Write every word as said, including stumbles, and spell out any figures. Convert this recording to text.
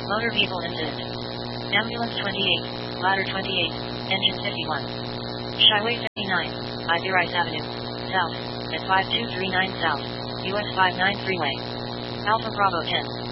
Motor vehicle incident. Ambulance twenty-eight, ladder twenty-eight, engine fifty-one. Skyway fifty-nine, Ivy Rice Avenue, south, at five two three nine south, U S fifty-nine freeway. Alpha Bravo ten.